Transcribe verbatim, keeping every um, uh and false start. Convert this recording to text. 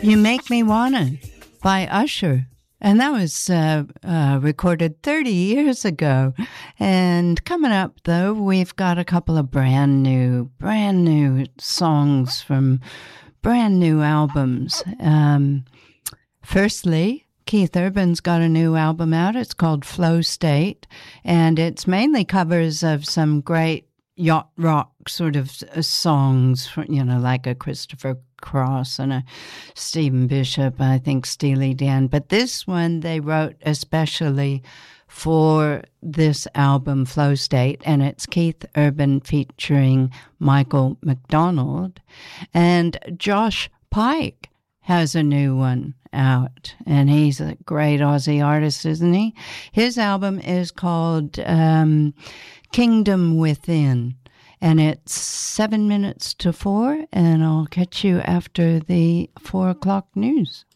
You Make Me Wanna by Usher. And that was uh, uh, recorded thirty years ago. And coming up, though, we've got a couple of brand new, brand new songs from brand new albums. Um, firstly, Keith Urban's got a new album out. It's called Flow State. And it's mainly covers of some great yacht rock sort of uh, songs, for, you know, like a Christopher Cross and a Stephen Bishop, I think Steely Dan. But this one they wrote especially for this album, Flow State, and it's Keith Urban featuring Michael McDonald. And Josh Pike has a new one out, and he's a great Aussie artist, isn't he? His album is called um, Kingdom Within. And it's seven minutes to four, and I'll catch you after the four o'clock news.